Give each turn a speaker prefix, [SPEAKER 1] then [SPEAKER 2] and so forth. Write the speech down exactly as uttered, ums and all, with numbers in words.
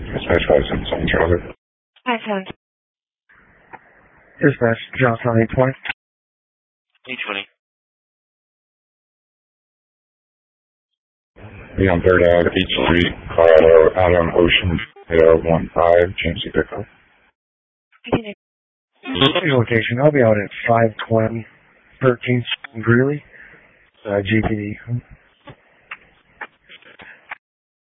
[SPEAKER 1] Dispatch five seven seven Charlie.
[SPEAKER 2] five seven.
[SPEAKER 3] Dispatch, Johnstown eight twenty.
[SPEAKER 4] eight twenty.
[SPEAKER 1] Be on third Ave, Beach Street, Colorado, out on Ocean, zero one five, G M C pickup.
[SPEAKER 3] Your location, I'll be out at five twenty, thirteenth Greeley, uh, G P D.